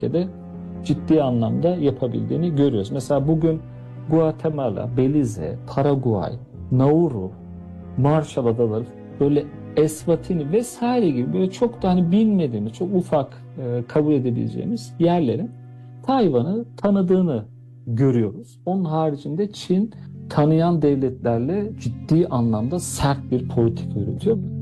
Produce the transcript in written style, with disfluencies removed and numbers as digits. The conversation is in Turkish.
de ciddi anlamda yapabildiğini görüyoruz. Mesela bugün Guatemala, Belize, Paraguay, Nauru, Marshall Adaları, böyle Eswatini vesaire gibi böyle çok da hani bilmediğimiz, çok ufak kabul edebileceğimiz yerlerin Tayvan'ı tanıdığını görüyoruz. Onun haricinde Çin tanıyan devletlerle ciddi anlamda sert bir politika yürütüyor.